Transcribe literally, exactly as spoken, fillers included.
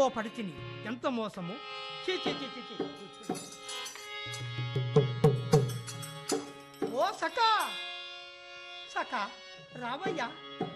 పడితిని. ఎంత మోసము! చీ చీ చీ చీ చీ. ఓ సఖా, సఖా రావయ్యా.